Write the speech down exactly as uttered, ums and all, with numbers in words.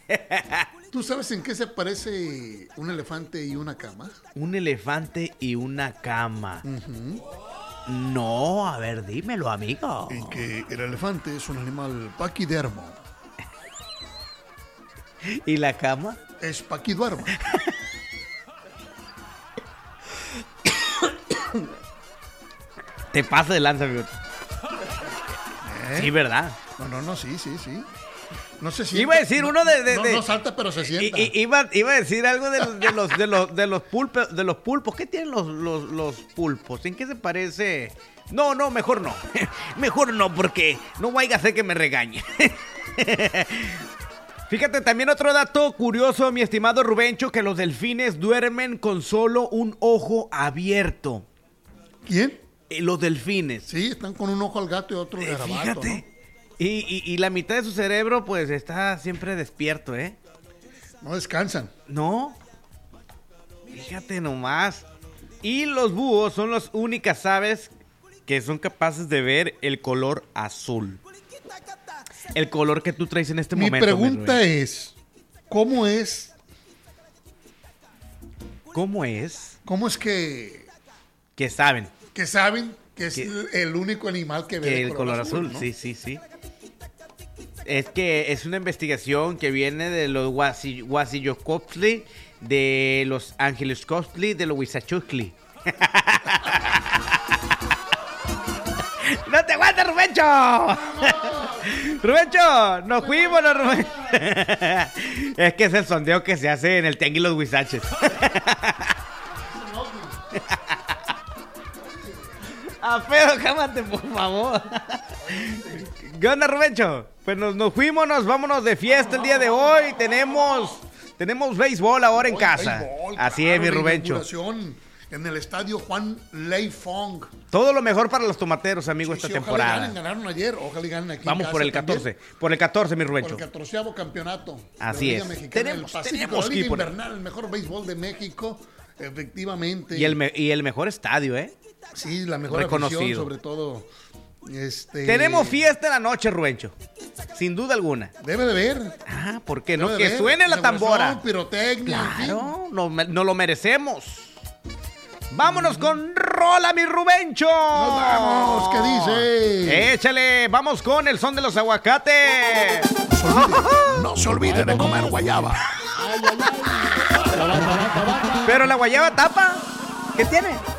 ¿Tú sabes en qué se parece un elefante y una cama? Un elefante y una cama. Uh-huh. No, a ver, dímelo, amigo. En que el elefante es un animal paquidermo. ¿Y la cama? Es paquiduermo. Te pasa de lanza, amigo. ¿Eh? Sí, ¿verdad? No, no, no, sí, sí, sí. No se sienta. Iba a decir no, uno de, de, no, de... no salta, pero se sienta. I, iba, iba a decir algo de, de los de los de los pulpos, de los pulpos. ¿Qué tienen los, los, los pulpos? ¿En qué se parece? No, no, mejor no. Mejor no, porque no vaya a hacer que me regañe. Fíjate, también otro dato curioso, mi estimado Rubencho, que los delfines duermen con solo un ojo abierto. ¿Quién? Eh, los delfines. Sí, están con un ojo al gato y otro al eh, garabato, fíjate. ¿no? Y, y, y la mitad de su cerebro, pues, está siempre despierto, ¿eh? No descansan. No. Fíjate nomás. Y los búhos son las únicas aves que son capaces de ver el color azul. El color que tú traes en este mi momento. Pregunta mi es, ¿cómo es? ¿Cómo es? ¿Cómo es que... Que saben. Que saben que es que, el único animal que ve que el color, color azul, azul, ¿no? Sí, sí, sí. Es que es una investigación que viene de los Huasiyocochtli, de los Angeloscochtli, de los Huizachuchtli. ¡No te aguantes, Rubencho! ¡Rubencho! ¡Nos fuimos, no, Rubencho! Es que es el sondeo que se hace en el Tianguis Los Huizaches. ¡A pedo, cámate, por favor! ¿Qué onda, Rubencho? Pues nos, nos fuimos, nos vámonos de fiesta el día de hoy. Tenemos tenemos béisbol ahora en hoy, casa. Béisbol, Así claro, es, mi Rubencho. En el estadio Juan Lei Fong. Todo lo mejor para los tomateros, amigo, sí, esta sí, temporada. Ojalá ganen, ganaron ayer, ojalá y ganen aquí. Vamos en por el catorce, también. Por el catorce, mi Rubencho. Por el catorceavo campeonato. Así es. Mexicana, tenemos, el Pacífico, tenemos la Liga que ir Invernal, el mejor béisbol de México, efectivamente. Y el, me, y el mejor estadio, ¿eh? Sí, la mejor reconocido, afición, sobre todo. Este... Tenemos fiesta en la noche, Rubencho. Sin duda alguna. Debe de ver. Ah, ¿por qué no? Debe Que ver. suene la tambora. Pirotecnia. Claro, no, no lo merecemos. Vámonos mm. con Rola, mi Rubencho. Nos vamos, ¿qué dice? Échale, vamos con el son de los aguacates. No se olvide, no se olvide de comer guayaba. Pero la guayaba tapa. ¿Qué tiene?